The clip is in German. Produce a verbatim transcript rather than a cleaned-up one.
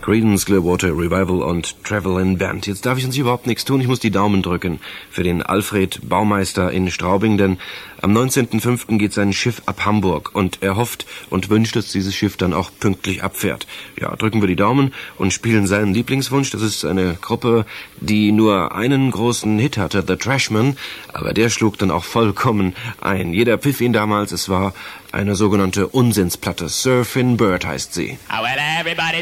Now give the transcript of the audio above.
Creedence Clearwater Revival und Travelin' Band. Jetzt darf ich uns überhaupt nichts tun, ich muss die Daumen drücken für den Alfred Baumeister in Straubing, denn am neunzehnten fünften geht sein Schiff ab Hamburg und er hofft und wünscht, dass dieses Schiff dann auch pünktlich abfährt. Ja, drücken wir die Daumen und spielen seinen Lieblingswunsch. Das ist eine Gruppe, die nur einen großen Hit hatte, The Trashmen, aber der schlug dann auch vollkommen ein. Jeder pfiff ihn damals, es war eine sogenannte Unsinnsplatte. Surfin' Bird heißt sie. Oh, well, everybody